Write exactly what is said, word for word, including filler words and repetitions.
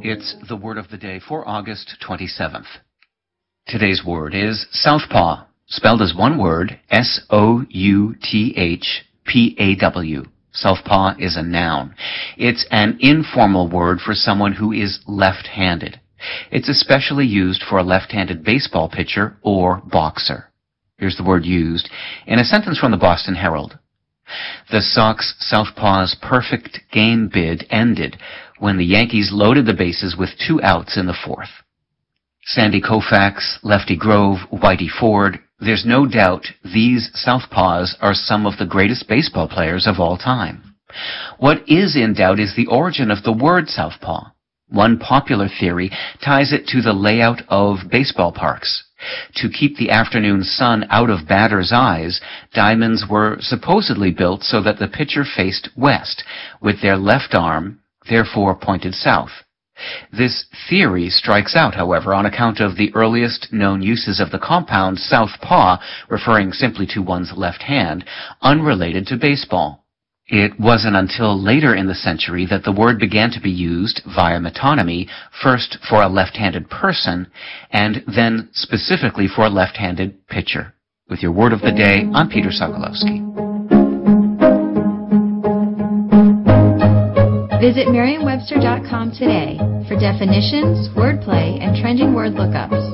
It's the word of the day for August twenty-seventh. Today's word is southpaw, spelled as one word, S O U T H P A W. Southpaw is a noun. It's an informal word for someone who is left-handed. It's especially used for a left-handed baseball pitcher or boxer. Here's the word used in a sentence from the Boston Herald. The Sox southpaw's perfect game bid ended when the Yankees loaded the bases with two outs in the fourth. Sandy Koufax, Lefty Grove, Whitey Ford, there's no doubt these southpaws are some of the greatest baseball players of all time. What is in doubt is the origin of the word southpaw. One popular theory ties it to the layout of baseball parks. To keep the afternoon sun out of batters' eyes, diamonds were supposedly built so that the pitcher faced west, with their left arm, therefore pointed south. This theory strikes out, however, on account of the earliest known uses of the compound southpaw, referring simply to one's left hand, unrelated to baseball. It wasn't until later in the century that the word began to be used via metonymy, first for a left-handed person, and then specifically for a left-handed pitcher. With your word of the day, I'm Peter Sokolowski. Visit Merriam Webster dot com today for definitions, wordplay, and trending word lookups.